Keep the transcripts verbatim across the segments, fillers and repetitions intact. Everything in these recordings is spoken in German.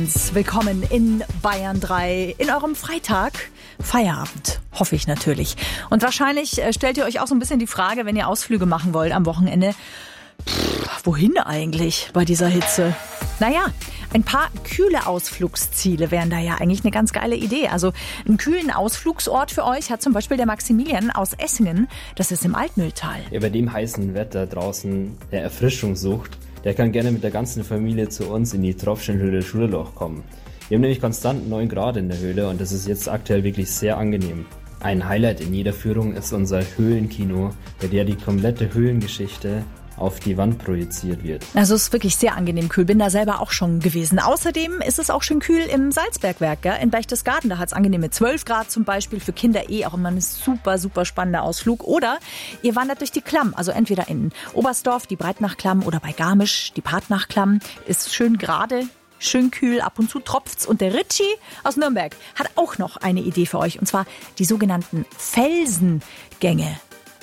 Willkommen in Bayern drei, in eurem Freitag. Feierabend, hoffe ich natürlich. Und wahrscheinlich stellt ihr euch auch so ein bisschen die Frage, wenn ihr Ausflüge machen wollt am Wochenende, pff, wohin eigentlich bei dieser Hitze? Naja, ein paar kühle Ausflugsziele wären da ja eigentlich eine ganz geile Idee. Also einen kühlen Ausflugsort für euch hat zum Beispiel der Maximilian aus Essingen. Das ist im Altmühltal. Ja, bei dem heißen Wetter draußen, der Erfrischung sucht, der kann gerne mit der ganzen Familie zu uns in die Tropfsteinhöhle Schulloch kommen. Wir haben nämlich konstant neun Grad in der Höhle und das ist jetzt aktuell wirklich sehr angenehm. Ein Highlight in jeder Führung ist unser Höhlenkino, bei der die komplette Höhlengeschichte auf die Wand projiziert wird. Also es ist wirklich sehr angenehm kühl. Bin da selber auch schon gewesen. Außerdem ist es auch schön kühl im Salzbergwerk, gell? In Berchtesgaden. Da hat es angenehme zwölf Grad zum Beispiel. Für Kinder eh auch immer ein super, super spannender Ausflug. Oder ihr wandert durch die Klamm. Also entweder in Oberstdorf, die Breitnachklamm, oder bei Garmisch, die Partnachklamm. Ist schön gerade, schön kühl, ab und zu tropft's. Und der Ritchie aus Nürnberg hat auch noch eine Idee für euch. Und zwar die sogenannten Felsengänge.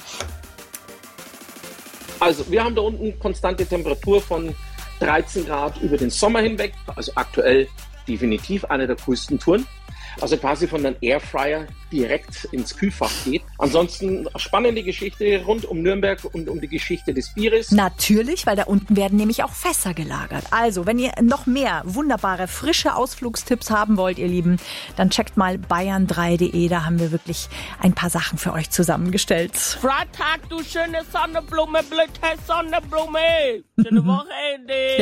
Also wir haben da unten konstante Temperatur von dreizehn Grad über den Sommer hinweg. Also aktuell definitiv eine der coolsten Touren. Also quasi von einem Airfryer direkt ins Kühlfach geht. Ansonsten spannende Geschichte rund um Nürnberg und um die Geschichte des Bieres. Natürlich, weil da unten werden nämlich auch Fässer gelagert. Also, wenn ihr noch mehr wunderbare, frische Ausflugstipps haben wollt, ihr Lieben, dann checkt mal bayern drei punkt de. Da haben wir wirklich ein paar Sachen für euch zusammengestellt. Freitag, du schöne Sonnenblume, blöde Sonnenblume. Schöne Wochenende.